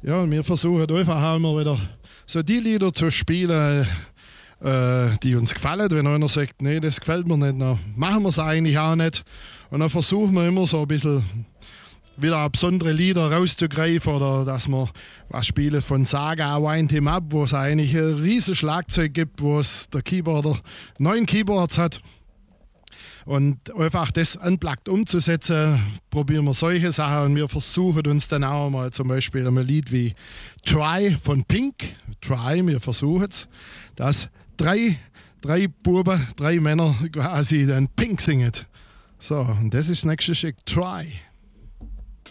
Ja, wir versuchen einfach immer wieder so die Lieder zu spielen, die uns gefallen. Wenn einer sagt, nee, das gefällt mir nicht, dann machen wir es eigentlich auch nicht. Und dann versuchen wir immer so ein bisschen wieder besondere Lieder rauszugreifen oder dass wir was spielen von Saga Wind Him Up, wo es eigentlich ein riesiges Schlagzeug gibt, wo es der Keyboarder 9 Keyboards hat. Und einfach das unplugged umzusetzen, probieren wir solche Sachen und wir versuchen uns dann auch mal zum Beispiel ein Lied wie Try von Pink, Try, wir versuchen es, dass drei Buben, 3 Männer quasi dann Pink singen. So, und das ist das nächste Stück, Try.